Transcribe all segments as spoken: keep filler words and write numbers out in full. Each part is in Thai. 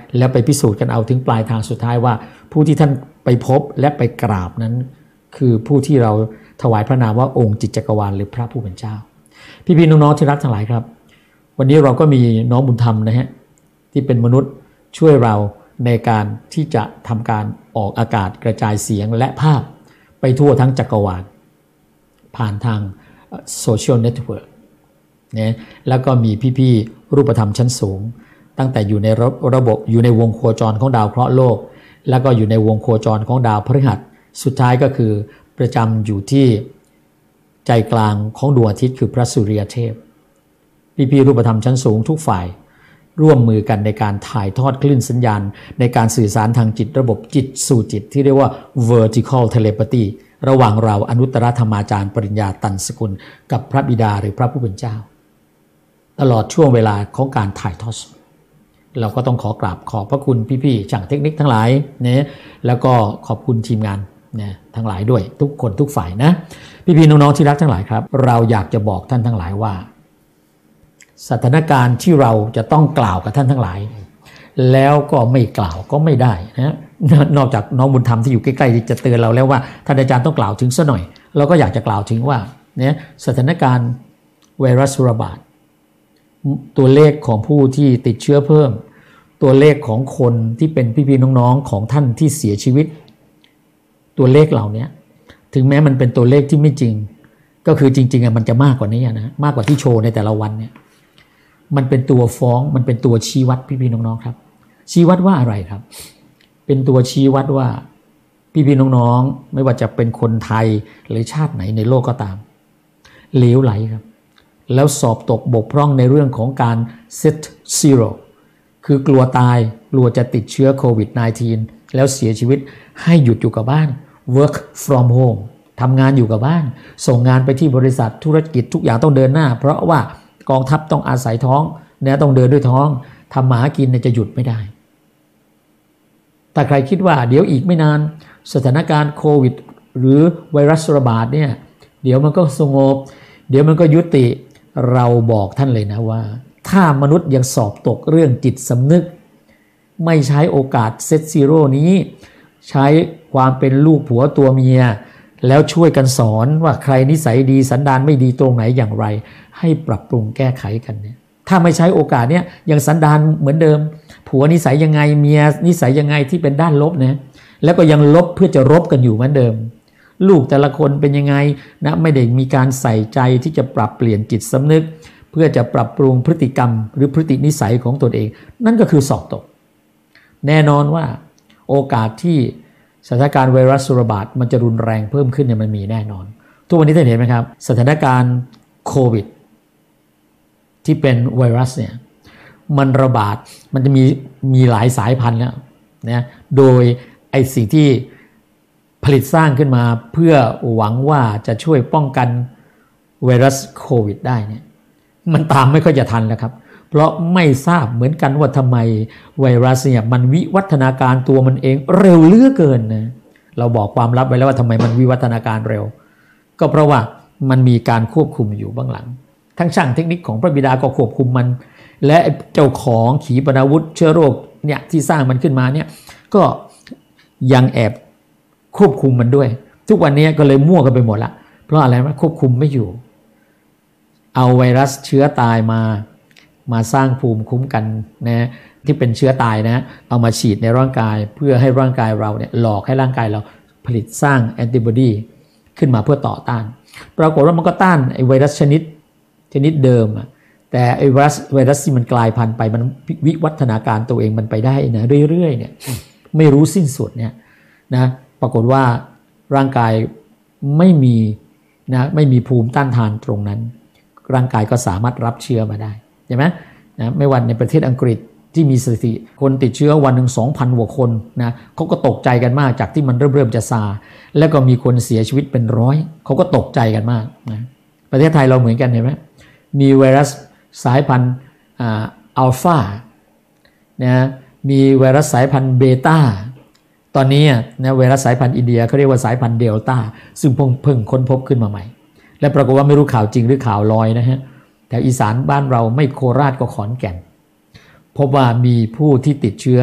แล้วไปพิสูจน์กันเอาถึงปลายทางสุดท้ายว่าผู้ที่ท่านไปพบและไปกราบนั้นคือผู้ที่เราถวายพระนามว่าองค์จิตจักรวาลหรือพระผู้เป็นเจ้าพี่ๆน้องๆที่รักทั้งหลายครับวันนี้เราก็มีน้องบุญธรรมนะฮะที่เป็นมนุษย์ช่วยเราในการที่จะทำการออกอากาศกระจายเสียงและภาพไปทั่วทั้งจักรวาลผ่านทางโซเชียลเน็ตเวิร์กนะแล้วก็มีพี่ๆรูปธรรมชั้นสูงตั้งแต่อยู่ในระบบอยู่ในวงโคจรของดาวเคราะห์โลกแล้วก็อยู่ในวงโคจรของดาวพฤหัสสุดท้ายก็คือประจำอยู่ที่ใจกลางของดวงอาทิตย์คือพระสุริยเทพพี่ๆรูปธรรมชั้นสูงทุกฝ่ายร่วมมือกันในการถ่ายทอดคลื่นสัญญาณในการสื่อสารทางจิตระบบจิตสู่จิตที่เรียกว่า vertical telepathy ระหว่างเราอนุตตรธรรมาจารย์ปริญญาตันสกุลกับพระบิดาหรือพระผู้เป็นเจ้าตลอดช่วงเวลาของการถ่ายทอดเราก็ต้องขอกราบขอบพระคุณพี่ๆช่างเทคนิคทั้งหลายนะแล้วก็ขอบคุณทีมงานนะทั้งหลายด้วยทุกคนทุกฝ่ายนะพี่ๆน้องๆที่รักทั้งหลายครับเราอยากจะบอกท่านทั้งหลายว่าสถานการณ์ที่เราจะต้องกล่าวกับท่านทั้งหลายแล้วก็ไม่กล่าวก็ไม่ได้นะนอกจากน้องบุญธรรมที่อยู่ใกล้ๆจะเตือนเราแล้วว่าท่านอาจารย์ต้องกล่าวถึงซะหน่อยเราก็อยากจะกล่าวถึงว่าเนี่ยสถานการณ์ไวรัสระบาดตัวเลขของผู้ที่ติดเชื้อเพิ่มตัวเลขของคนที่เป็นพี่ๆน้องๆของท่านที่เสียชีวิตตัวเลขเหล่านี้ถึงแม้มันเป็นตัวเลขที่ไม่จริงก็คือจริงๆมันจะมากกว่านี้นะมากกว่าที่โชว์ในแต่ละวันเนี่ยมันเป็นตัวฟ้องมันเป็นตัวชี้วัดพี่ๆน้องๆครับชี้วัดว่าอะไรครับเป็นตัวชี้วัดว่าพี่ๆน้องๆไม่ว่าจะเป็นคนไทยหรือชาติไหนในโลกก็ตามเหลวไหลครับแล้วสอบตกบกพร่องในเรื่องของการ set zero คือกลัวตายกลัวจะติดเชื้อโควิด สิบเก้า แล้วเสียชีวิตให้หยุดอยู่กับบ้าน work from home ทำงานอยู่กับบ้านส่งงานไปที่บริษัทธุรกิจทุกอย่างต้องเดินหน้าเพราะว่ากองทัพต้องอาศัยท้องเนี่ยต้องเดินด้วยท้องทำหมากินเนี่ยจะหยุดไม่ได้แต่ใครคิดว่าเดี๋ยวอีกไม่นานสถานการณ์โควิดหรือไวรัสระบาดเนี่ยเดี๋ยวมันก็สงบเดี๋ยวมันก็ยุติเราบอกท่านเลยนะว่าถ้ามนุษย์ยังสอบตกเรื่องจิตสำนึกไม่ใช้โอกาสเซตซีโร่นี้ใช้ความเป็นลูกผัวตัวเมียแล้วช่วยกันสอนว่าใครนิสัยดีสันดานไม่ดีตรงไหนอย่างไรให้ปรับปรุงแก้ไขกันเนี่ยถ้าไม่ใช้โอกาสเนี้ยยังสันดานเหมือนเดิมผัวนิสัยยังไงเมียนิสัยยังไงที่เป็นด้านลบนะแล้วก็ยังลบเพื่อจะรบกันอยู่เหมือนเดิมลูกแต่ละคนเป็นยังไงนะไม่ได้มีการใส่ใจที่จะปรับเปลี่ยนจิตสำนึกเพื่อจะปรับปรุงพฤติกรรมหรือพฤตินิสัยของตนเองนั่นก็คือสอบตกแน่นอนว่าโอกาสที่สถานการณ์ไวรัสระบาดมันจะรุนแรงเพิ่มขึ้นเนี่ยมันมีแน่นอนทุกวันนี้ท่านเห็นไหมครับสถานการณ์โควิดที่เป็นไวรัสเนี่ยมันระบาดมันจะมีมีหลายสายพันธุ์แล้วนะโดยไอ้สิ่งที่ผลิตสร้างขึ้นมาเพื่อหวังว่าจะช่วยป้องกันไวรัสโควิดได้เนี่ยมันตามไม่ค่อยจะทันแล้วครับเพราะไม่ทราบเหมือนกันว่าทำไมไวรัสเนี่ยมันวิวัฒนาการตัวมันเองเร็วเหลือเกินนะเราบอกความลับไว้แล้วว่าทำไมมันวิวัฒนาการเร็วก็เพราะว่ามันมีการควบคุมอยู่เบื้องหลังทั้งช่างเทคนิคของพระบิดาก็ควบคุมมันและเจ้าของขีปนาวุธเชื้อโรคเนี่ยที่สร้างมันขึ้นมาเนี่ยก็ยังแอบควบคุมมันด้วยทุกวันนี้ก็เลยมั่วกันไปหมดละเพราะอะไรวะควบคุมไม่อยู่เอาไวรัสเชื้อตายมามาสร้างภูมิคุ้มกันนะที่เป็นเชื้อตายนะเอามาฉีดในร่างกายเพื่อให้ร่างกายเราเนี่ยหลอกให้ร่างกายเราผลิตสร้างแอนติบอดีขึ้นมาเพื่อต่อต้านปรากฏว่ามันก็ต้านไอไวรัสชนิดชนิดเดิมแต่ไอไวรัสไวรัสที่มันกลายพันธุ์ไปมันวิวัฒนาการตัวเองมันไปได้นะเรื่อยๆเนี่ยไม่รู้สิ้นสุดเนี่ยนะปรากฏว่าร่างกายไม่มีนะไม่มีภูมิต้านทานตรงนั้นร่างกายก็สามารถรับเชื้อมาได้ใช่ไหมนะไม่ว่าในประเทศอังกฤษที่มีสถิติคนติดเชื้อวันหนึ่ง สองพัน กว่าคนนะเขาก็ตกใจกันมากจากที่มันเริ่มเริ่มจะซาแล้วก็มีคนเสียชีวิตเป็นร้อยเขาก็ตกใจกันมากนะประเทศไทยเราเหมือนกันเห็นไหมมีไวรัสสายพันธุ์อัลฟานะมีไวรัสสายพันธุ์เบต้าตอนนี้นะไวรัสสายพันธุ์อินเดียเขาเรียกว่าสายพันธุ์เดลต้าซึ่งเพิ่งเพิ่งค้นพบขึ้นมาใหม่และปรากฏว่าไม่รู้ข่าวจริงหรือข่าวลอยนะฮะแถวอีสานบ้านเราไม่โคราชก็ขอนแก่นพบว่ามีผู้ที่ติดเชื้อ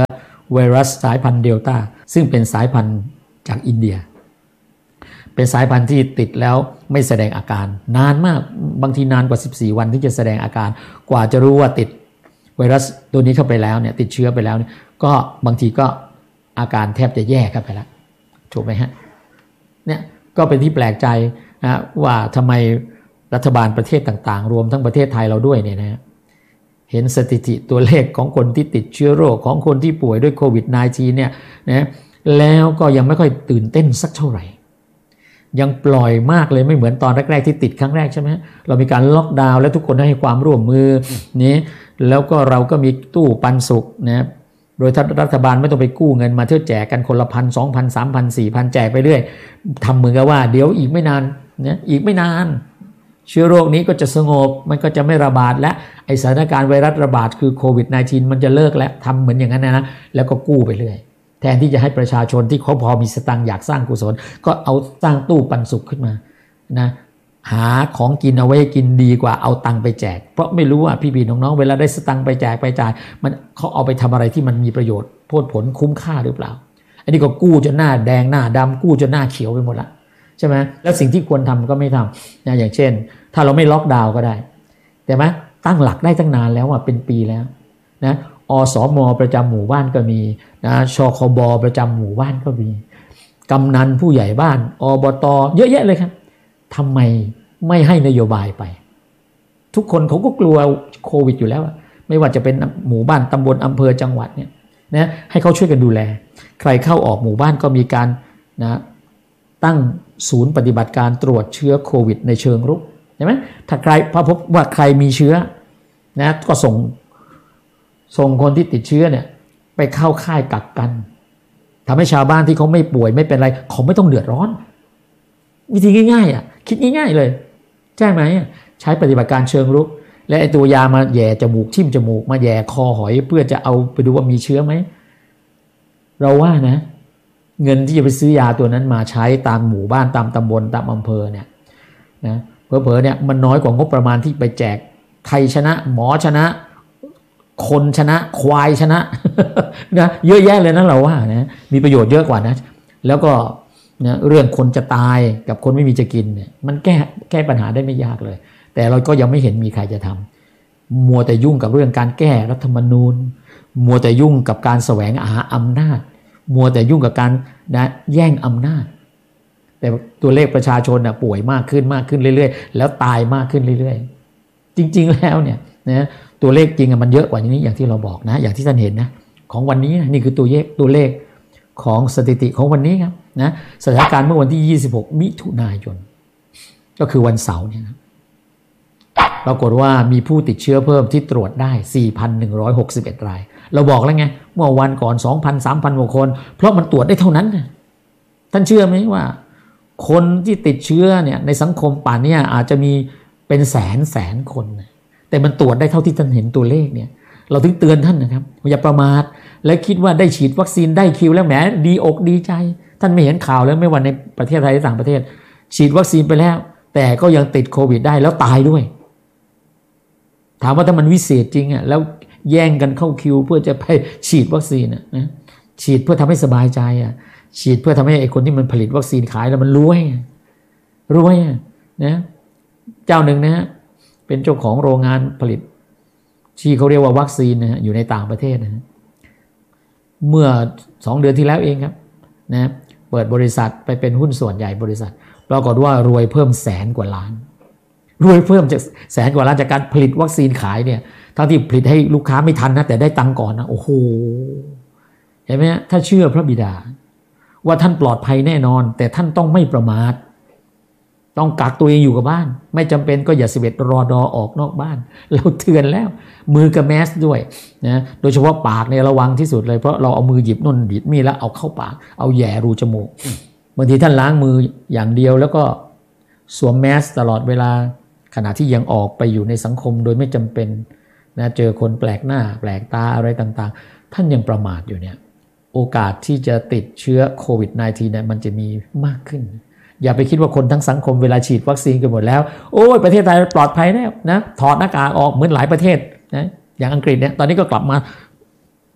ไวรัสสายพันธุ์เดลต้าซึ่งเป็นสายพันธุ์จากอินเดียเป็นสายพันธุ์ที่ติดแล้วไม่แสดงอาการนานมากบางทีนานกว่าสิบสี่วันที่จะแสดงอาการกว่าจะรู้ว่าติดไวรัสตัวนี้เข้าไปแล้วเนี่ยติดเชื้อไปแล้วเนี่ยก็บางทีก็อาการแทบจะแย่เข้าไปแล้วถูกไหมฮะเนี่ยก็เป็นที่แปลกใจนะว่าทำไมรัฐบาลประเทศต่างๆรวมทั้งประเทศไทยเราด้วยเนี่ยนะเห็นสถิติตัวเลขของคนที่ติดเชื้อโรคของคนที่ป่วยด้วยโควิด สิบเก้า เนี่ยนะแล้วก็ยังไม่ค่อยตื่นเต้นสักเท่าไหร่ยังปล่อยมากเลยไม่เหมือนตอนแรกๆที่ติดครั้งแรกใช่ไหมเรามีการล็อกดาวน์แล้วทุกคนให้ความร่วมมือนี้แล้วก็เราก็มีตู้ปันสุขนะโดยรัฐบาลไม่ต้องไปกู้เงินมาเที่ยวแจกกันคนละพันสองพันสามพันสี่พันแจกไปเรื่อยทำเหมือนกับว่าเดี๋ยวอีกไม่นานนะอีกไม่นานเชื้อโรคนี้ก็จะสงบมันก็จะไม่ระบาดและไอสถานการณ์ไวรัสระบาดคือโควิด สิบเก้า มันจะเลิกแล้วทำเหมือนอย่างนั้นนะแล้วก็กู้ไปเรื่อยแทนที่จะให้ประชาชนที่เขาพอมีสตังค์อยากสร้างกุศลก็เอาสร้างตู้ปันสุขขึ้นมานะหาของกินเอาไว้กินดีกว่าเอาตังค์ไปแจกเพราะไม่รู้ว่าพี่ๆน้องๆเวลาได้สตังค์ไปแจกไปจ่ายมันเขาเอาไปทำอะไรที่มันมีประโยชน์โพดผลคุ้มค่าหรือเปล่าอันนี้ก็กู้จนหน้าแดงหน้าดำกู้จนหน้าเขียวไปหมดละใช่ไหมแล้วสิ่งที่ควรทำก็ไม่ทำนะอย่างเช่นถ้าเราไม่ล็อกดาวน์ก็ได้แต่ไหมตั้งหลักได้ตั้งนานแล้วอ่ะเป็นปีแล้วนะอสมประจำหมู่บ้านก็มีนะชคบประจำหมู่บ้านก็มีกำนันผู้ใหญ่บ้านอบตเยอะแยะเลยครับทำไมไม่ให้นโยบายไปทุกคนเขาก็กลัวโควิดอยู่แล้วไม่ว่าจะเป็นหมู่บ้านตำบลอำเภอจังหวัดเนี่ยนะให้เขาช่วยกันดูแลใครเข้าออกหมู่บ้านก็มีการนะตั้งศูนย์ปฏิบัติการตรวจเชื้อโควิดในเชิงรุกใช่ไหมถ้าใครพอพบว่าใครมีเชื้อนะก็ส่งส่งคนที่ติดเชื้อเนี่ยไปเข้าค่ายกักกันทำให้ชาวบ้านที่เขาไม่ป่วยไม่เป็นไรเขาไม่ต้องเดือดร้อนวิธีง่ายๆอ่ะคิดง่ายๆเลยใช่ไหมใช้ปฏิบัติการเชิงรุกและไอตัวยามาแย่จมูกทิ่มจมูกมาแย่คอหอยเพื่อจะเอาไปดูว่ามีเชื้อไหมเราว่านะเงินที่จะไปซื้อยาตัวนั้นมาใช้ตามหมู่บ้านตามตำบลตามอำเภอเนี่ยนะเผลอๆเนี่ยมันน้อยกว่างบประมาณที่ไปแจกใครชนะหมอชนะคนชนะควายชนะนะเยอะแยะเลยนะเราว่านะมีประโยชน์เยอะกว่านะแล้วก็นะเรื่องคนจะตายกับคนไม่มีจะกินเนี่ยมันแก้แก้ปัญหาได้ไม่ยากเลยแต่เราก็ยังไม่เห็นมีใครจะทำมัวแต่ยุ่งกับเรื่องการแก้รัฐธรรมนูญมัวแต่ยุ่งกับการแสวงหาอำนาจมัวแต่ยุ่งกับการนะแย่งอำนาจแต่ตัวเลขประชาชนนะป่วยมากขึ้นมากขึ้นเรื่อยๆแล้วตายมากขึ้นเรื่อยๆจริงๆแล้วเนี่ยนะตัวเลขจริงมันเยอะกว่านี้อย่างที่เราบอกนะอย่างที่ท่านเห็นนะของวันนี้นี่คือตัวเลขตัวเลขของสถิติของวันนี้ครับนะสถานการณ์เมื่อวันที่ยี่สิบหกมิถุนายนก็คือวันเสาร์เนี่ยนะปรากฏว่ามีผู้ติดเชื้อเพิ่มที่ตรวจได้ สี่พันหนึ่งร้อยหกสิบเอ็ด รายเราบอกแล้วไงเมื่อวันก่อน สองพัน สามพัน กว่าคนเพราะมันตรวจได้เท่านั้นท่านเชื่อไหมว่าคนที่ติดเชื้อเนี่ยในสังคมป่านนี้อาจจะมีเป็นแสนแสนคนแต่มันตรวจได้เท่าที่ท่านเห็นตัวเลขเนี่ยเราถึงเตือนท่านนะครับอย่าประมาทและคิดว่าได้ฉีดวัคซีนได้คิวแล้วแหมดีอกดีใจท่านไม่เห็นข่าวแล้วไม่ว่าในประเทศไทยหรือต่างประเทศฉีดวัคซีนไปแล้วแต่ก็ยังติดโควิดได้แล้วตายด้วยถามว่าถ้ามันวิเศษจริงอ่ะแล้วแย่งกันเข้าคิวเพื่อจะไปฉีดวัคซีนอ่ะนะฉีดเพื่อทำให้สบายใจอ่ะฉีดเพื่อทำให้ไอ้คนที่มันผลิตวัคซีนขายแล้วมันรวยรวยนะเจ้าหนึ่งนะฮะเป็นเจ้าของโรงงานผลิตที่เขาเรียกว่าวัคซีนนะฮะอยู่ในต่างประเทศนะฮะเมื่อสองเดือนที่แล้วเองครับนะเปิดบริษัทไปเป็นหุ้นส่วนใหญ่บริษัทปรากฏว่ารวยเพิ่มแสนกว่าล้านรวยเพิ่มจากแสนกว่าล้านจากการผลิตวัคซีนขายเนี่ยทั้งที่ผลิตให้ลูกค้าไม่ทันนะแต่ได้ตังค์ก่อนนะโอ้โหเห็นไหมฮะถ้าเชื่อพระบิดาว่าท่านปลอดภัยแน่นอนแต่ท่านต้องไม่ประมาทต้องกักตัวเองอยู่กับบ้านไม่จำเป็นก็อย่าสิบเอ็ดรอดอออกนอกบ้านเราเตือนแล้วมือกับแมสด้วยนะโดยเฉพาะปากเนี่ยระวังที่สุดเลยเพราะเราเอามือหยิบนุ่นหยิบมีดแล้วเอาเข้าปากเอาแย่รูจมูกบางทีท่านล้างมืออย่างเดียวแล้วก็สวมแมสตลอดเวลาขณะที่ยังออกไปอยู่ในสังคมโดยไม่จำเป็นนะเจอคนแปลกหน้าแปลกตาอะไรต่างๆท่านยังประมาทอยู่เนี่ยโอกาสที่จะติดเชื้อโควิด สิบเก้า เนี่ยมันจะมีมากขึ้นอย่าไปคิดว่าคนทั้งสังคมเวลาฉีดวัคซีนกันหมดแล้วโอ้ยประเทศไทยปลอดภัยแล้วนะถอดหน้ากากออกเหมือนหลายประเทศนะอย่างอังกฤษเนี่ยตอนนี้ก็กลับมา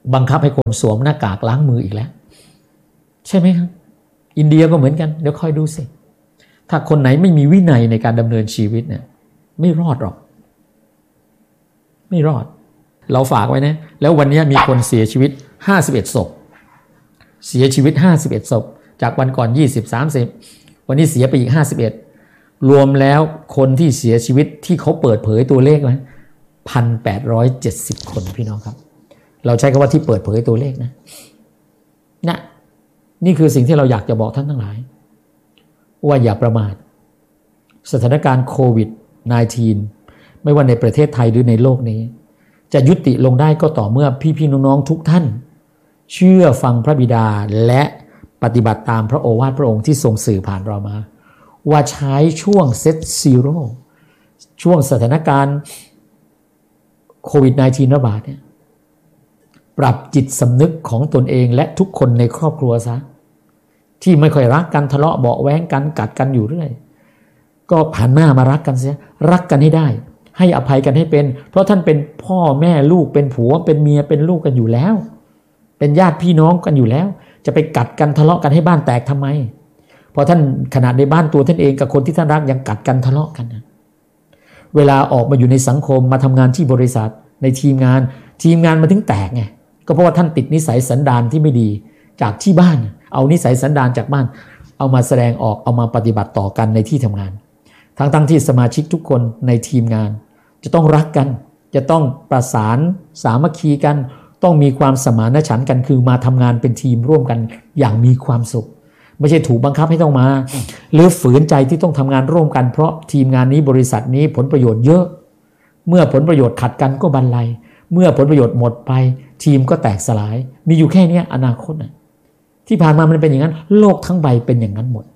บังคับให้คนสวมหน้ากากล้างมืออีกแล้วใช่ไหมครับอินเดียก็เหมือนกันเดี๋ยวคอยดูสิถ้าคนไหนไม่มีวินัยในการดำเนินชีวิตเนี่ยไม่รอดหรอกไม่รอดเราฝากไว้นะแล้ววันนี้มีคนเสียชีวิตห้าสิบเอ็ดศพเสียชีวิตห้าสิบเอ็ดศพจากวันก่อนยี่สิบ สามสิบวันนี้เสียไปอีกห้าสิบเอ็ดรวมแล้วคนที่เสียชีวิตที่เขาเปิดเผยตัวเลขนะ หนึ่งพันแปดร้อยเจ็ดสิบ คนพี่น้องครับเราใช้คำว่าที่เปิดเผยตัวเลขนะนะนี่คือสิ่งที่เราอยากจะบอกท่านทั้งหลายว่าอย่าประมาทสถานการณ์โควิด สิบเก้า ไม่ว่าในประเทศไทยหรือในโลกนี้จะยุติลงได้ก็ต่อเมื่อพี่ๆน้องๆทุกท่านเชื่อฟังพระบิดาและปฏิบัติตามพระโอวาทพระองค์ที่ทรงสื่อผ่านเรามาว่าใช้ช่วงเซตซีโร่ช่วงสถานการณ์โควิด สิบเก้า ระบาดเนี่ยปรับจิตสำนึกของตนเองและทุกคนในครอบครัวซะที่ไม่ค่อยรักกันทะเลาะเบาะแว้งกันกัดกันอยู่เรื่อยก็ผ่านหน้ามารักกันเสียรักกันให้ได้ให้อภัยกันให้เป็นเพราะท่านเป็นพ่อแม่ลูกเป็นผัวเป็นเมียเป็นลูกกันอยู่แล้วเป็นญาติพี่น้องกันอยู่แล้วจะไปกัดกันทะเลาะกันให้บ้านแตกทำไมเพราะท่านขนาดในบ้านตัวท่านเองกับคนที่ท่านรักยังกัดกันทะเลาะกันนะเวลาออกมาอยู่ในสังคมมาทำงานที่บริษัทในทีมงานทีมงานมาถึงแตกไงก็เพราะว่าท่านติดนิสัยสันดานที่ไม่ดีจากที่บ้านเอานิสัยสันดานจากบ้านเอามาแสดงออกเอามาปฏิบัติต่อกันในที่ทำงานทั้งๆ ท, ที่สมาชิกทุกคนในทีมงานจะต้องรักกันจะต้องประสานสามัคคีกันต้องมีความสมานฉันท์กันคือมาทำงานเป็นทีมร่วมกันอย่างมีความสุขไม่ใช่ถูกบังคับให้ต้องมาหรือฝืนใจที่ต้องทำงานร่วมกันเพราะทีมงานนี้บริษัทนี้ผลประโยชน์เยอะเมื่อผลประโยชน์ขัดกันก็บรรลัยเมื่อผลประโยชน์หมดไปทีมก็แตกสลายมีอยู่แค่นี้อนาคตนะที่ผ่านมามันเป็นอย่างนั้นโลกทั้งใบเป็นอย่างนั้นหมด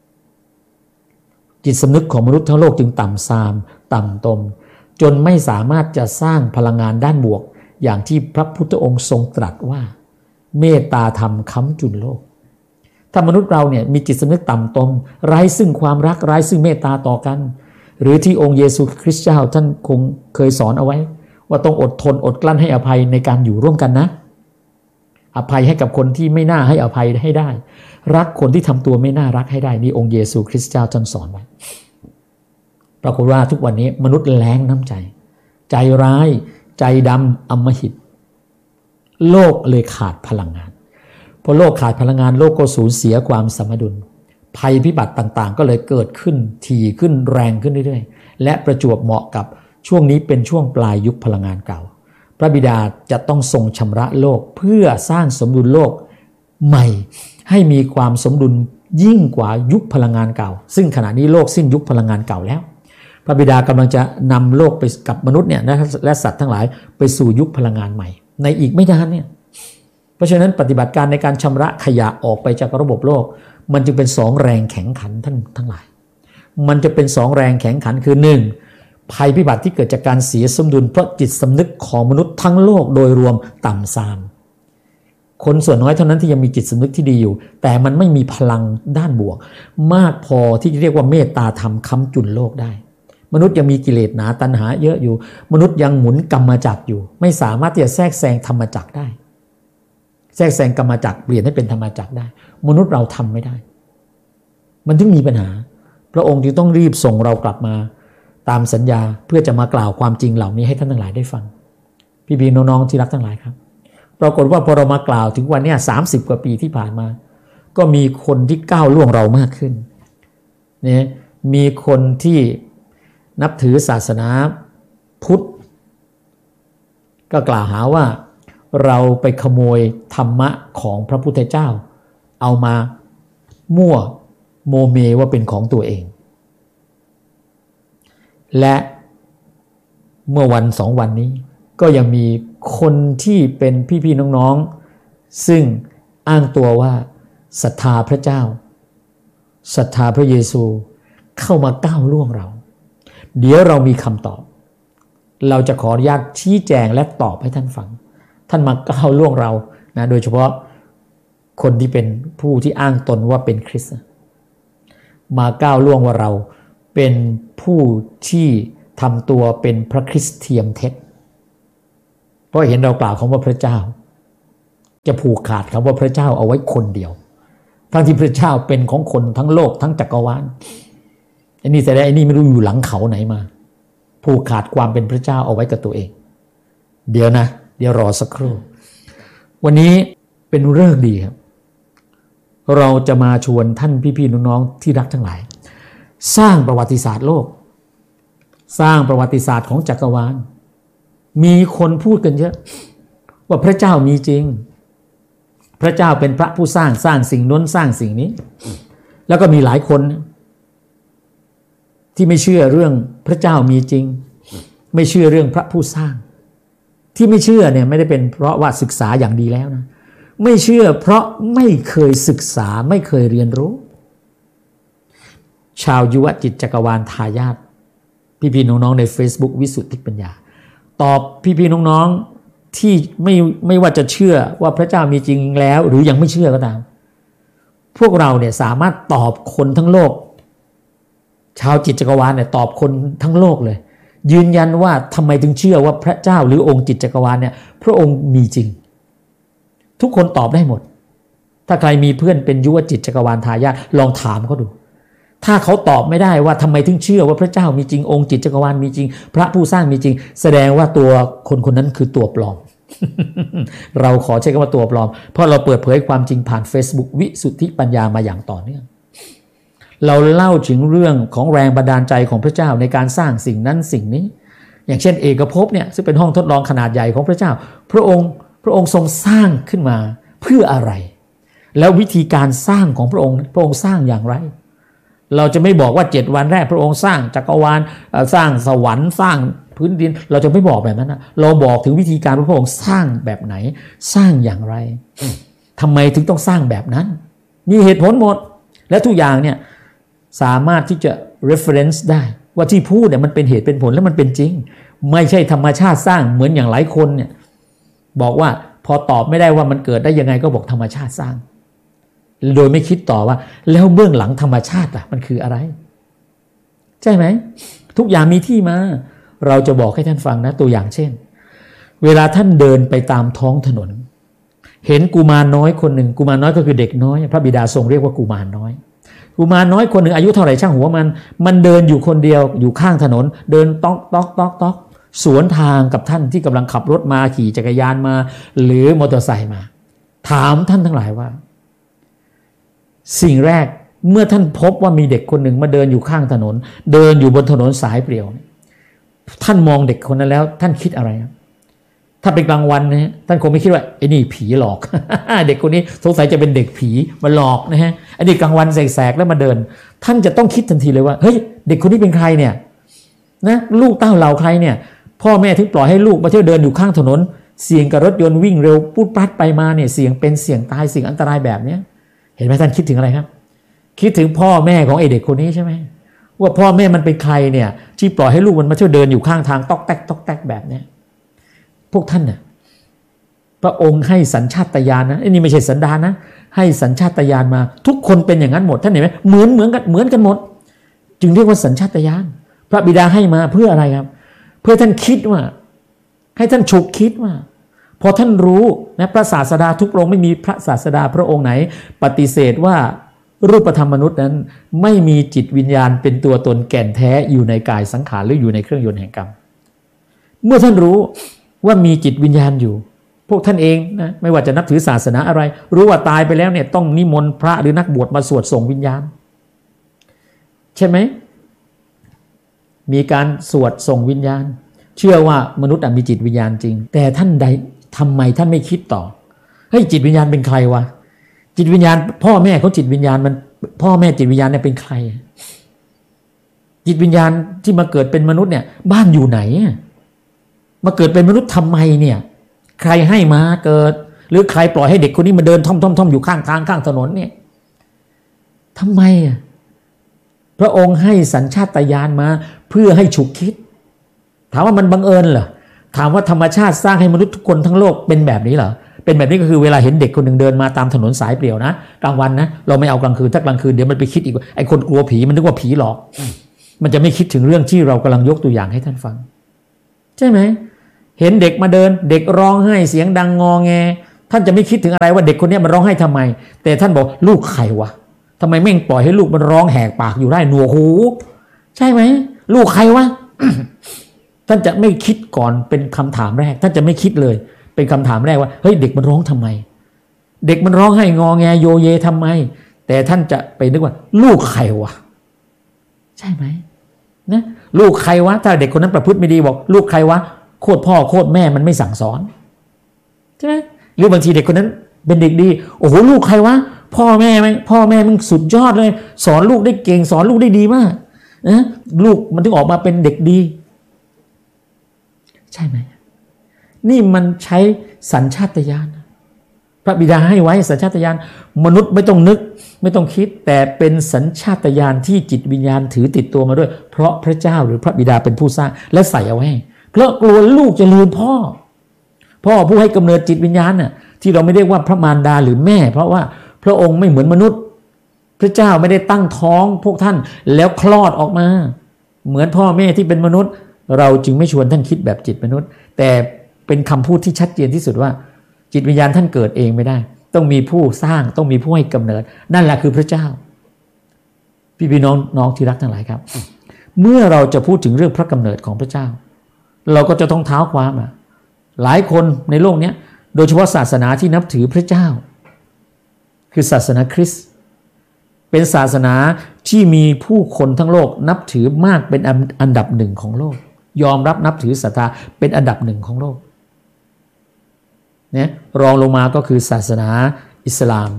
จิตสำนึกของมนุษย์ทั้งโลกจึงต่ำทรามต่ำตมจนไม่สามารถจะสร้างพลังงานด้านบวกอย่างที่พระพุทธองค์ทรงตรัสว่าเมตตาธรรมค้ำจุนโลกถ้ามนุษย์เราเนี่ยมีจิตสำนึกต่ำตมไร้ซึ่งความรักไร้ซึ่งเมตตาต่อกันหรือที่องค์เยซูคริสต์เจ้าท่านคงเคยสอนเอาไว้ว่าต้องอดทนอดกลั้นให้อภัยในการอยู่ร่วมกันนะอภัยให้กับคนที่ไม่น่าให้อภัยให้ได้รักคนที่ทำตัวไม่น่ารักให้ได้นี่องค์เยซูคริสต์เจ้าท่านสอนไว้ปรากฏว่าทุกวันนี้มนุษย์แล้งน้ำใจใจร้ายใจดำอำมหิตโลกเลยขาดพลังงานพอโลกขาดพลังงานโลกก็สูญเสียความสมดุลภัยพิบัติต่างๆก็เลยเกิดขึ้นถี่ขึ้นแรงขึ้นเรื่อยๆและประจวบเหมาะกับช่วงนี้เป็นช่วงปลายยุคพลังงานเก่าพระบิดาจะต้องทรงชำระโลกเพื่อสร้างสมดุลโลกใหม่ให้มีความสมดุลยิ่งกว่ายุคพลังงานเก่าซึ่งขณะนี้โลกสิ้นยุคพลังงานเก่าแล้วพระบิดากำลังจะนำโลกไปกับมนุษย์เนี่ยและสัตว์ทั้งหลายไปสู่ยุคพลังงานใหม่ในอีกไม่นานเนี่ยเพราะฉะนั้นปฏิบัติการในการชำระขยะออกไปจากระบบโลกมันจึงเป็นสองแรงแข็งขันท่านทั้งหลายมันจะเป็นสองแรงแข็งขันคือหนึ่งภัยพิบัติที่เกิดจากการเสียสมดุลเพราะจิตสำนึกของมนุษย์ทั้งโลกโดยรวมต่ำทรามคนส่วนน้อยเท่านั้นที่ยังมีจิตสำนึกที่ดีอยู่แต่มันไม่มีพลังด้านบวกมากพอที่จะเรียกว่าเมตตาธรรมค้ำจุนโลกได้มนุษย์ยังมีกิเลสหนาตัณหาเยอะอยู่มนุษย์ยังหมุนกรรมจักรอยู่ไม่สามารถที่จะแทรกแซงธรรมจักรได้แทรกแซงกรรมจักรเปลี่ยนให้เป็นธรรมจักรได้มนุษย์เราทำไม่ได้มันถึงมีปัญหาพระองค์จึงต้องรีบส่งเรากลับมาตามสัญญาเพื่อจะมากล่าวความจริงเหล่านี้ให้ท่านทั้งหลายได้ฟังพี่ๆน้องๆที่รักทั้งหลายครับปรากฏว่าพอเรามากล่าวถึงวันนี้สามสิบกว่าปีที่ผ่านมาก็มีคนที่ก้าวล่วงเรามากขึ้นเนี่ยมีคนที่นับถือศาสนาพุทธก็กล่าวหาว่าเราไปขโมยธรรมะของพระพุทธเจ้าเอามามั่วโมเมว่าเป็นของตัวเองและเมื่อวันสองวันนี้ก็ยังมีคนที่เป็นพี่ๆน้องๆซึ่งอ้างตัวว่าศรัทธาพระเจ้าศรัทธาพระเยซูเข้ามาก้าวล่วงเราเดี๋ยวเรามีคำตอบเราจะขออนุญาตชี้แจงและตอบให้ท่านฟังท่านมาก้าวล่วงเรานะโดยเฉพาะคนที่เป็นผู้ที่อ้างตนว่าเป็นคริสต์มาก้าวล่วงว่าเราเป็นผู้ที่ทำตัวเป็นพระคริสต์เทียมเท็จเพราะเห็นเรากล่าวคำว่าพระเจ้าจะผูกขาดคำว่าพระเจ้าเอาไว้คนเดียวทั้งที่พระเจ้าเป็นของคนทั้งโลกทั้งจักรวาลไอ้นี่แต่ไอ้นี่ไม่รู้อยู่หลังเขาไหนมาผูกขาดความเป็นพระเจ้าเอาไว้กับตัวเองเดี๋ยวนะเดี๋ยวรอสักครู่วันนี้เป็นฤกษ์ดีครับเราจะมาชวนท่านพี่ๆน้องๆที่รักทั้งหลายสร้างประวัติศาสตร์โลกสร้างประวัติศาสตร์ของจักรวาลมีคนพูดกันเยอะว่าพระเจ้ามีจริงพระเจ้าเป็นพระผู้สร้างสร้างสิ่งนู้นสร้างสิ่งนี้แล้วก็มีหลายคนที่ไม่เชื่อเรื่องพระเจ้ามีจริงไม่เชื่อเรื่องพระผู้สร้างที่ไม่เชื่อเนี่ยไม่ได้เป็นเพราะว่าศึกษาอย่างดีแล้วนะไม่เชื่อเพราะไม่เคยศึกษาไม่เคยเรียนรู้ชาวยุวจิตจักรวาลทายาทพี่ๆน้องๆใน Facebook วิสุทธิปัญญาตอบพี่ๆน้องๆที่ไม่ไม่ว่าจะเชื่อว่าพระเจ้ามีจริงแล้วหรือยังไม่เชื่อก็ตามพวกเราเนี่ยสามารถตอบคนทั้งโลกชาวจิตจักรวาลเนี่ยตอบคนทั้งโลกเลยยืนยันว่าทำไมถึงเชื่อว่าพระเจ้าหรือองค์จิตจักรวาลเนี่ยพระองค์มีจริงทุกคนตอบได้หมดถ้าใครมีเพื่อนเป็นยุวจิตจักรวาลทายาทลองถามเขาดูถ้าเขาตอบไม่ได้ว่าทำไมถึงเชื่อว่าพระเจ้ามีจริงองค์จิตจักรวาลมีจริงพระผู้สร้างมีจริงแสดงว่าตัวคนคนนั้นคือตัวปลอม เราขอใช้คำว่าตัวปลอมเพราะเราเปิดเผยความจริงผ่าน Facebook วิสุทธิปัญญามาอย่างต่อเนื่องเราเล่าถึงเรื่องของแรงบันดาลใจของพระเจ้าในการสร้างสิ่งนั้นสิ่งนี้อย่างเช่นเอกภพเนี่ยซึ่งเป็นห้องทดลองขนาดใหญ่ของพระเจ้าพระองค์พระองค์ทรงสร้างขึ้นมาเพื่ออะไรแล้ววิธีการสร้างของพระองค์พระองค์สร้างอย่างไรเราจะไม่บอกว่าเจ็ดวันแรกพระองค์สร้างจักรวาลสร้างสวรรค์สร้างพื้นดินเราจะไม่บอกแบบนั้นนะเราบอกถึงวิธีการพระองค์สร้างแบบไหนสร้างอย่างไรทำไมถึงต้องสร้างแบบนั้นมีเหตุผลหมดและทุกอย่างเนี่ยสามารถที่จะ reference ได้ว่าที่พูดเนี่ยมันเป็นเหตุเป็นผลและมันเป็นจริงไม่ใช่ธรรมชาติสร้างเหมือนอย่างหลายคนเนี่ยบอกว่าพอตอบไม่ได้ว่ามันเกิดได้ยังไงก็บอกธรรมชาติสร้างโดยไม่คิดต่อว่าแล้วเบื้องหลังธรรมชาติอ่ะมันคืออะไรใช่ไหมทุกอย่างมีที่มาเราจะบอกให้ท่านฟังนะตัวอย่างเช่นเวลาท่านเดินไปตามท้องถนนเห็นกุมารน้อยคนหนึ่งกุมารน้อยก็คือเด็กน้อยพระบิดาทรงเรียกว่ากุมารน้อยกุมารน้อยคนหนึ่งอายุเท่าไหร่ช่างหัวมันมันเดินอยู่คนเดียวอยู่ข้างถนนเดินต๊อกต๊อกต๊อกต๊อกสวนทางกับท่านที่กำลังขับรถมาขี่จักรยานมาหรือมอเตอร์ไซค์มาถามท่านทั้งหลายว่าสิ่งแรกเมื่อท่านพบว่ามีเด็กคนหนึ่งมาเดินอยู่ข้างถนนเดินอยู่บนถนนสายเปลี่ยวท่านมองเด็กคนนั้นแล้วท่านคิดอะไรครับถ้าเป็นกลางวันนะฮะท่านคงไม่คิดว่าไอ้นี่ผีหลอก เด็กคนนี้สงสัยจะเป็นเด็กผีมาหลอกนะฮะไอ้นี่กลางวันแสกๆแล้วมาเดินท่านจะต้องคิดทันทีเลยว่าเฮ้ยเด็กคนนี้เป็นใครเนี่ยนะลูกเต้าเหล่าใครเนี่ยพ่อแม่ถึงปล่อยให้ลูกมาเที่ยวเดินอยู่ข้างถนนเสี่ยงกับรถยนต์วิ่งเร็วปุ๊บปั๊ดไปมาเนี่ยเสี่ยงเป็นเสี่ยงตายเสี่ยงอันตรายแบบนี้เห็นไหมท่านคิดถึงอะไรครับคิดถึงพ่อแม่ของไอ้เด็กคนนี้ใช่ไหมว่าพ่อแม่มันเป็นใครเนี่ยที่ปล่อยให้ลูกมันมาเที่ยวเดินอยู่ข้างทางต๊อกแต๊กต๊อกแต๊กแบบนี้พวกท่านน่ะพระองค์ให้สัญชาตญาณนะไอ้นี่ไม่ใช่สันดานนะให้สัญชาตญาณมาทุกคนเป็นอย่างนั้นหมดท่านเห็นไหมเหมือนเหมือนกันเหมือนกันหมดจึงเรียกว่าสัญชาตญาณพระบิดาให้มาเพื่ออะไรครับเพื่อท่านคิดว่าให้ท่านฉุกคิดว่าพอท่านรู้นะพระศาสดาทุกพระองค์ไม่มีพระศาสดาพระองค์ไหนปฏิเสธว่ารูปธรรมมนุษย์นั้นไม่มีจิตวิญญาณเป็นตัวตนแก่นแท้อยู่ในกายสังขารหรืออยู่ในเครื่องยนต์แห่งกรรมเมื่อท่านรู้ว่ามีจิตวิญญาณอยู่พวกท่านเองนะไม่ว่าจะนับถือศาสนาอะไรรู้ว่าตายไปแล้วเนี่ยต้องนิมนต์พระหรือนักบวชมาสวดส่งวิญญาณใช่ไหมมีการสวดส่งวิญญาณเชื่อว่ามนุษย์มีจิตวิญญาณจริงแต่ท่านใดทำไมท่านไม่คิดต่อเฮ้ยจิตวิญญาณเป็นใครวะจิตวิญญาณพ่อแม่เขาจิตวิญญาณมันพ่อแม่จิตวิญญาณเนี่ยเป็นใครจิตวิญญาณที่มาเกิดเป็นมนุษย์เนี่ยบ้านอยู่ไหนมาเกิดเป็นมนุษย์ทำไมเนี่ยใครให้มาเกิดหรือใครปล่อยให้เด็กคนนี้มาเดินท่อมๆๆอยู่ข้างทางข้างถนนเนี่ยทำไมอ่ะพระองค์ให้สัญชาตญาณมาเพื่อให้ฉุกคิดถามว่ามันบังเอิญเหรอถามว่าธรรมชาติสร้างให้มนุษย์ทุกคนทั้งโลกเป็นแบบนี้เหรอเป็นแบบนี้ก็คือเวลาเห็นเด็กคนหนึ่งเดินมาตามถนนสายเปลี่ยวนะกลางวันนะเราไม่เอากลางคืนถ้ากลางคืนเดี๋ยวมันไปคิดอีกไอ้คนกลัวผีมันนึกว่าผีหลอกมันจะไม่คิดถึงเรื่องที่เรากำลังยกตัวอย่างให้ท่านฟังใช่ไหมเห็นเด็กมาเดินเด็กร้องไห้เสียงดังงอแงท่านจะไม่คิดถึงอะไรว่าเด็กคนนี้มันร้องไห้ทำไมแต่ท่านบอกลูกใครวะทำไมแม่งปล่อยให้ลูกมันร้องแหกปากอยู่ได้หนวกหูใช่ไหมลูกใครวะ ท่านจะไม่คิดก่อนเป็นคำถามแรกท่านจะไม่คิดเลยเป็นคำถามแรกว่าเฮ้ยเด็กมันร้องทำไมเด็กมันร้องไห้งอแงโยเยทำไมแต่ท่านจะไปนึกว่าลูกใครวะใช่ไหมนะลูกใครวะถ้าเด็กคนนั้นประพฤติไม่ดีบอกลูกใครวะโคตรพ่อโคตรแม่มันไม่สั่งสอนใช่ไหมหรือบางทีเด็กคนนั้นเป็นเด็กดีโอ้โหลูกใครวะพ่อแม่มั้งพ่อแม่มึงสุดยอดเลยสอนลูกได้เก่งสอนลูกได้ดีมากนะลูกมันถึงออกมาเป็นเด็กดีใช่ไหมนี่มันใช้สัญชาตญาณพระบิดาให้ไว้สัญชาตญาณมนุษย์ไม่ต้องนึกไม่ต้องคิดแต่เป็นสัญชาตญาณที่จิตวิญญาณถือติดตัวมาด้วยเพราะพระเจ้าหรือพระบิดาเป็นผู้สร้างและใส่เอาไว้เพราะกลัวลูกจะลืมพ่อพ่อผู้ให้กำเนิดจิตวิญญาณน่ะที่เราไม่เรียกว่าพระมารดาหรือแม่เพราะว่าพระองค์ไม่เหมือนมนุษย์พระเจ้าไม่ได้ตั้งท้องพวกท่านแล้วคลอดออกมาเหมือนพ่อแม่ที่เป็นมนุษย์เราจึงไม่ชวนท่านคิดแบบจิตมนุษย์แต่เป็นคำพูดที่ชัดเจนที่สุดว่าจิตวิญญาณท่านเกิดเองไม่ได้ต้องมีผู้สร้างต้องมีผู้ให้กำเนิดนั่นแหละคือพระเจ้าพี่พี่น้องน้องที่รักทั้งหลายครับเมื่อเราจะพูดถึงเรื่องพระกำเนิดของพระเจ้าเราก็จะต้องเท้าความอ่ะหลายคนในโลกนี้โดยเฉพาะศาสนาที่นับถือพระเจ้าคือศาสนาคริสต์เป็นศาสนาที่มีผู้คนทั้งโลกนับถือมากเป็นอันดับหนึ่งของโลกยอมรับนับถือศรัทธาเป็นอันดับหนึ่งของโลกเนี่ยรองลงมาก็คือศาสนาอิสลาม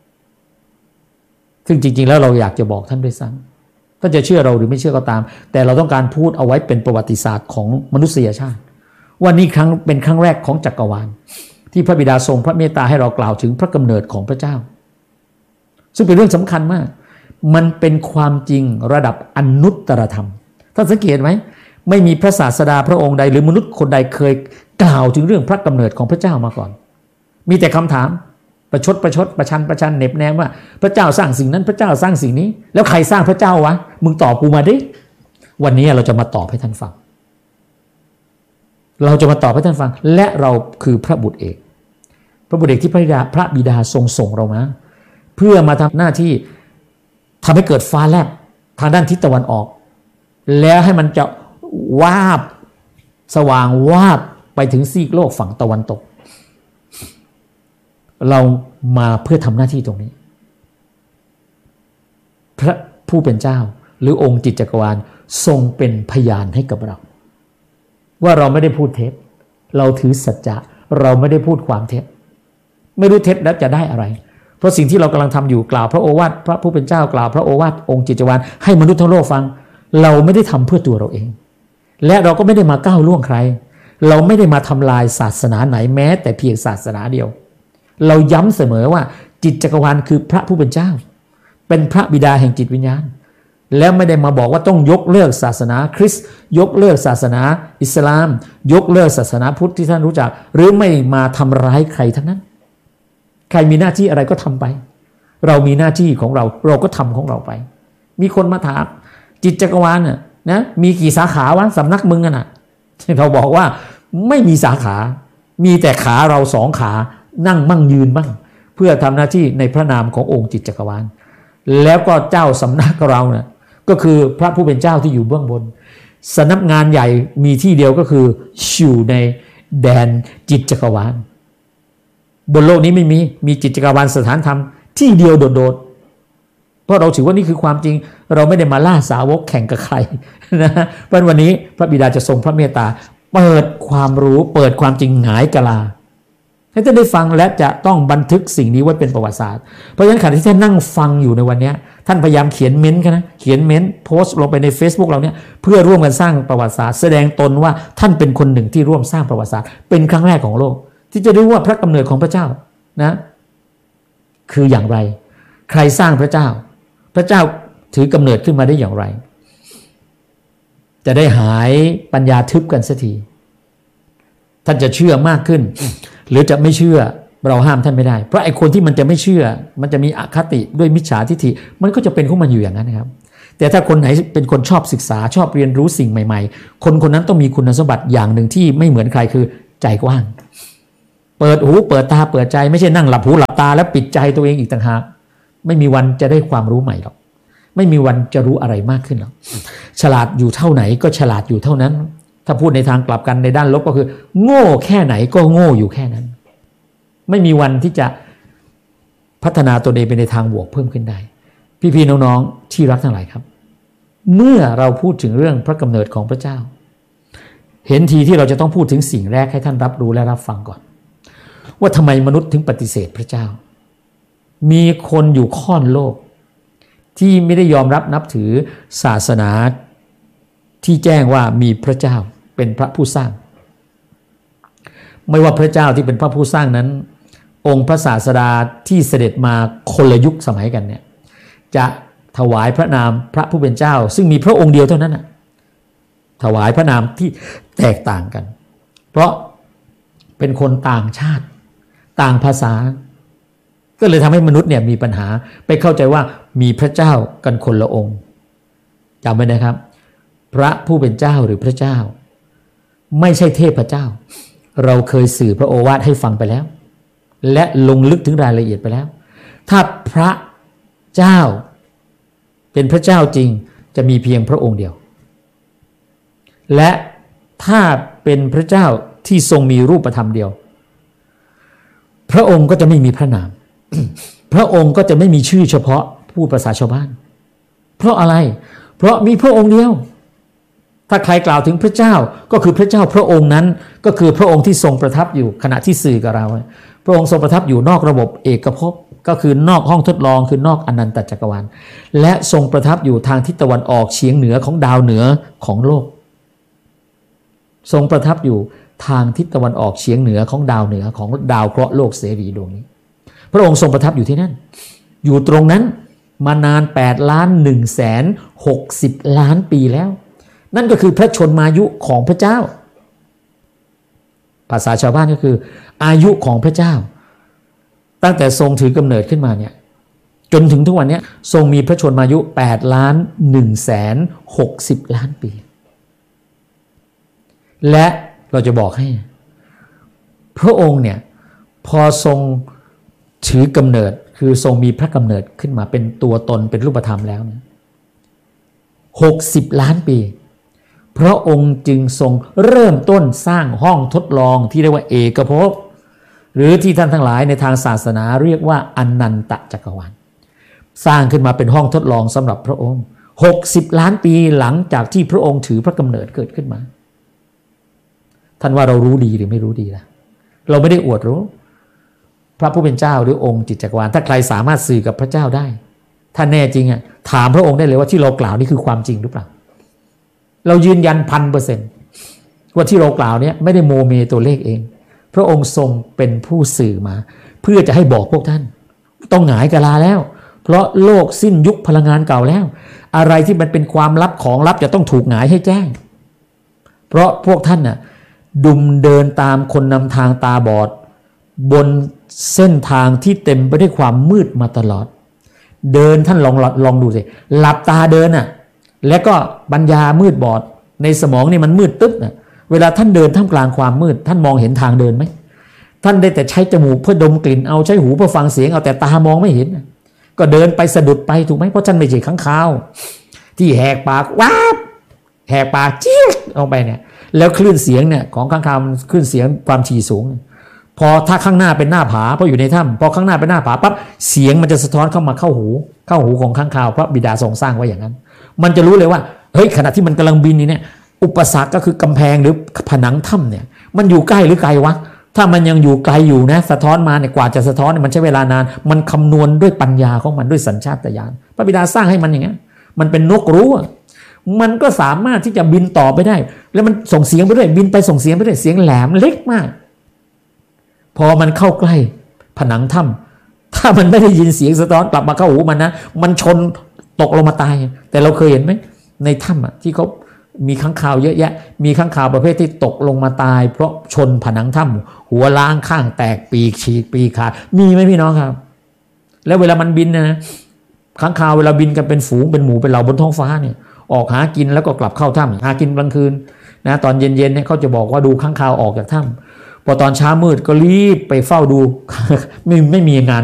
ซึ่งจริงๆแล้วเราอยากจะบอกท่านด้วยซ้ำท่านจะเชื่อเราหรือไม่เชื่อก็ตามแต่เราต้องการพูดเอาไว้เป็นประวัติศาสตร์ของมนุษยชาติว่านี่ครั้งเป็นครั้งแรกของจักรวาลที่พระบิดาทรงพระเมตตาให้เรากล่าวถึงพระกำเนิดของพระเจ้าซึ่งเป็นเรื่องสำคัญมากมันเป็นความจริงระดับอนุตตรธรรมท่านสังเกตไหมไม่มีพระศาสดาพระองค์ใดหรือมนุษย์คนใดเคยกล่าวถึงเรื่องพระกำเนิดของพระเจ้ามาก่อนมีแต่คำถามประชดประชดประชันประชันเน็บแนมว่าพระเจ้าสร้างสิ่งนั้นพระเจ้าสร้างสิ่งนี้แล้วใครสร้างพระเจ้าวะมึงตอบกูมาดิวันนี้เราจะมาตอบให้ท่านฟังเราจะมาตอบให้ท่านฟังและเราคือพระบุตรเอกพระบุตรเอกที่พระบิดาพระบิดาทรงส่งเรามาเพื่อมาทำหน้าที่ทำให้เกิดฟ้าแลบทางด้านทิศตะวันออกแล้วให้มันจะวาบสว่างวาบไปถึงซีกโลกฝั่งตะวันตกเรามาเพื่อทำหน้าที่ตรงนี้พระผู้เป็นเจ้าหรือองค์จิตจักรวาลทรงเป็นพยานให้กับเราว่าเราไม่ได้พูดเท็จเราถือสัจจะเราไม่ได้พูดความเท็จไม่รู้เท็จแล้วจะได้อะไรเพราะสิ่งที่เรากำลังทำอยู่กล่าวพระโอวาทพระผู้เป็นเจ้ากล่าวพระโอวาทองค์จิตจักรวาลให้มนุษย์ทั้งโลกฟังเราไม่ได้ทำเพื่อตัวเราเองและเราก็ไม่ได้มาก้าวล่วงใครเราไม่ได้มาทำลายศาสนาไหนแม้แต่เพียงศาสนาเดียวเราย้ำเสมอว่าจิตจักรวาลคือพระผู้เป็นเจ้าเป็นพระบิดาแห่งจิตวิญญาณแล้วไม่ได้มาบอกว่าต้องยกเลิกศาสนาคริสต์ยกเลิกศาสนาอิสลามยกเลิกศาสนาพุทธที่ท่านรู้จักหรือไม่มาทำร้ายใครทั้งนั้นใครมีหน้าที่อะไรก็ทำไปเรามีหน้าที่ของเราเราก็ทำของเราไปมีคนมาถามจิตจักรวาลน่ะนะมีกี่สาขาวะสำนักมึงน่ะเราบอกว่าไม่มีสาขามีแต่ขาเราสองขานั่งมั่งยืนบ้างเพื่อทำหน้าที่ในพระนามขององค์จิตจักรวาลแล้วก็เจ้าสำนักเราน่ะก็คือพระผู้เป็นเจ้าที่อยู่เบื้องบนสำนักงานใหญ่มีที่เดียวก็คืออยู่ในแดนจิตจักรวาลบนโลกนี้ไม่มีมีจิตจักรวาลสถานธรรมที่เดียวโดดๆเพราะเราถือว่านี่คือความจริงเราไม่ได้มาล่าสาวกแข่งกับใครนะเพราะวันนี้พระบิดาจะทรงพระเมตตาเปิดความรู้เปิดความจริงหงายกะลาให้ท่านได้ฟังและจะต้องบันทึกสิ่งนี้ไว้เป็นประวัติศาสตร์เพราะฉะนั้นขณะที่ท่านนั่งฟังอยู่ในวันนี้ท่านพยายามเขียนเม้นต์กันนะเขียนเม้นต์โพสต์ลงไปใน Facebook เราเนี่ยเพื่อร่วมกันสร้างประวัติศาสตร์แสดงตนว่าท่านเป็นคนหนึ่งที่ร่วมสร้างประวัติศาสตร์เป็นครั้งแรกของโลกที่จะรู้ว่าพระกำเนิดของพระเจ้านะคืออย่างไรใครสร้างพระเจ้าพระเจ้าถือกำเนิดขึ้นมาได้อย่างไรจะได้หายปัญญาทึบกันสักทีท่านจะเชื่อมากขึ้นหรือจะไม่เชื่อเราห้ามท่านไม่ได้เพราะไอ้คนที่มันจะไม่เชื่อมันจะมีอคติด้วยมิจฉาทิฏฐิมันก็จะเป็นของมันอยู่อย่างนั้นนะครับแต่ถ้าคนไหนเป็นคนชอบศึกษาชอบเรียนรู้สิ่งใหม่ๆคนคนนั้นต้องมีคุณสมบัติอย่างหนึ่งที่ไม่เหมือนใครคือใจกว้างเปิดหูเปิดตาเปิดใจไม่ใช่นั่งหลับหูหลับตาแล้วปิดใจตัวเองอีกต่างหากไม่มีวันจะได้ความรู้ใหม่หรอกไม่มีวันจะรู้อะไรมากขึ้นหรอกฉลาดอยู่เท่าไหนก็ฉลาดอยู่เท่านั้นถ้าพูดในทางกลับกันในด้านลบก็คือโง่แค่ไหนก็โง่อยู่แค่นั้นไม่มีวันที่จะพัฒนาตัวเองไปในทางบวกเพิ่มขึ้นได้พี่ๆน้องๆที่รักทั้งหลายครับเมื่อเราพูดถึงเรื่องพระกำเนิดของพระเจ้าเห็นทีที่เราจะต้องพูดถึงสิ่งแรกให้ท่านรับรู้และรับฟังก่อนว่าทำไมมนุษย์ถึงปฏิเสธพระเจ้ามีคนอยู่ค่อนโลกที่ไม่ได้ยอมรับนับถือศาสนาที่แจ้งว่ามีพระเจ้าเป็นพระผู้สร้างไม่ว่าพระเจ้าที่เป็นพระผู้สร้างนั้นองค์พระศาสดาที่เสด็จมาคนละยุคสมัยกันเนี่ยจะถวายพระนามพระผู้เป็นเจ้าซึ่งมีพระองค์เดียวเท่านั้นนะถวายพระนามที่แตกต่างกันเพราะเป็นคนต่างชาติต่างภาษาก็เลยทำให้มนุษย์เนี่ยมีปัญหาไปเข้าใจว่ามีพระเจ้ากันคนละองค์จำไว้นะครับพระผู้เป็นเจ้าหรือพระเจ้าไม่ใช่เทพเจ้าเราเคยสื่อพระโอวาทให้ฟังไปแล้วและลงลึกถึงรายละเอียดไปแล้วถ้าพระเจ้าเป็นพระเจ้าจริงจะมีเพียงพระองค์เดียวและถ้าเป็นพระเจ้าที่ทรงมีรูปธรรมเดียวพระองค์ก็จะไม่มีพระนาม พระองค์ก็จะไม่มีชื่อเฉพาะผู้ภาษาชาวบ้านเพราะอะไรเพราะมีพระองค์เดียวถ้าใครกล่าวถึงพระเจ้าก็คือพระเจ้าพระองค์นั้นก็คือพระองค์ที่ทรงประทับอยู่ขณะที่สื่อกับเราพระองค์ทรงประทับอยู่นอกระบบเอกภพก็คือนอกห้องทดลองคือนอกอนันตจักรวาลและทรงประทับอยู่ทางทิศตะวันออกเฉียงเหนือของดาวเหนือของโลกทรงประทับอยู่ทางทิศตะวันออกเฉียงเหนือของดาวเหนือของดาวเคราะห์โลกเสรีดวงนี้พระองค์ทรงประทับอยู่ที่นั่นอยู่ตรงนั้นมานานแปดล้านหนึ่งแสนหกสิบล้านปีแล้วนั่นก็คือพระชนมายุของพระเจ้าภาษาชาวบ้านก็คืออายุของพระเจ้าตั้งแต่ทรงถือกำเนิดขึ้นมาเนี่ยจนถึงทุกวันนี้ทรงมีพระชนมายุแปดล้านหนึ่งแสนหกสิบล้านปีและเราจะบอกให้พระองค์เนี่ยพอทรงถือกำเนิดคือทรงมีพระกำเนิดขึ้นมาเป็นตัวตนเป็นรูปธรรมแล้วเนี่ยหกสิบล้านปีพระองค์จึงทรงเริ่มต้นสร้างห้องทดลองที่เรียกว่าเอกภพหรือที่ท่านทั้งหลายในทางศาสนาเรียกว่าอนันตจักรวาลสร้างขึ้นมาเป็นห้องทดลองสำหรับพระองค์หกสิบล้านปีหลังจากที่พระองค์ถือพระกำเนิดเกิดขึ้นมาท่านว่าเรารู้ดีหรือไม่รู้ดีล่ะเราไม่ได้อวดรู้พระผู้เป็นเจ้าหรือองค์จิตจักรวาลถ้าใครสามารถสื่อกับพระเจ้าได้ถ้าแน่จริงอ่ะถามพระองค์ได้เลยว่าที่เรากล่าวนี่คือความจริงหรือเปล่าเรายืนยันพันเปอร์เซ็นต์ว่าที่เรากล่าวเนี่ยไม่ได้โมเมตัวเลขเองพระองค์ทรงเป็นผู้สื่อมาเพื่อจะให้บอกพวกท่านต้องหงายกะลาแล้วเพราะโลกสิ้นยุคพลังงานเก่าแล้วอะไรที่มันเป็นความลับของลับจะต้องถูกหงายให้แจ้งเพราะพวกท่านน่ะดุมเดินตามคนนำทางตาบอดบนเส้นทางที่เต็มไปด้วยความมืดมาตลอดเดินท่านลองลองดูสิหลับตาเดินน่ะแล้วก็ปัญญามืดบอดในสมองนี่มันมืดตึ๊บน่ะเวลาท่านเดินท่ามกลางความมืดท่านมองเห็นทางเดินไหมท่านได้แต่ใช้จมูกเพื่อดมกลิ่นเอาใช้หูเพื่อฟังเสียงเอาแต่ตามองไม่เห็นก็เดินไปสะดุดไปถูกไหมเพราะท่านไม่ใช่ข้างคาวที่แหกปากว้าบแหกปากเจี๊ยกออกไปเนี่ยแล้วคลื่นเสียงเนี่ยของข้างคาวมันคลื่นเสียงความถี่สูงพอถ้าข้างหน้าเป็นหน้าผาเพราะอยู่ในถ้ำพอข้างหน้าเป็นหน้าผาปั๊บเสียงมันจะสะท้อนเข้ามาเข้าหูเข้าหูของข้างคาวเพราะบิดาทรงสร้างไว้อย่างนั้นมันจะรู้เลยว่าเฮ้ยขณะที่มันกำลังบินนี่เนี่ยอุปสรรคก็คือกำแพงหรือผนังถ้ำเนี่ยมันอยู่ใกล้หรือไกลวะถ้ามันยังอยู่ไกลอยู่นะสะท้อนมาเนี่ยกว่าจะสะท้อนเนี่ยมันใช้เวลานานมันคำนวณด้วยปัญญาของมันด้วยสัญชาตญาณพระบิดาสร้างให้มันอย่างเงี้ยมันเป็นนกรู้มันก็สามารถที่จะบินต่อไปได้แล้วมันส่งเสียงไปด้วยบินไปส่งเสียงไปด้วยเสียงแหลมเล็กมากพอมันเข้าใกล้ผนังถ้ำถ้ามันไม่ได้ยินเสียงสะท้อนกลับมาเข้าหูมันนะมันชนตกลงมาตายแต่เราเคยเห็นไหมในถ้ำอ่ะที่เขามีค้างคาวเยอะแยะมีค้างคาวประเภทที่ตกลงมาตายเพราะชนผนังถ้ำหัวล้างข้างแตกปีกฉีกปีกขาดมีไหมพี่น้องครับแล้วเวลามันบินนะค้างคาวเวลาบินกันเป็นฝูงเป็นหมู่เป็นเหล่าบนท้องฟ้าเนี่ยออกหากินแล้วก็กลับเข้าถ้ำหากินกลางคืนนะตอนเย็นๆเนี่ยเขาจะบอกว่าดูค้างคาวออกจากถ้ำพอตอนเช้ามืดก็รีบไปเฝ้าดู ไม่ไม่มีงาน